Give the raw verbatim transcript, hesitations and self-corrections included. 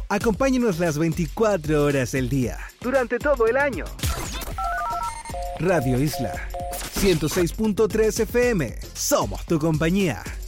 Acompáñanos las veinticuatro horas del día, durante todo el año. Radio Isla ciento seis punto tres F M. Somos tu compañía.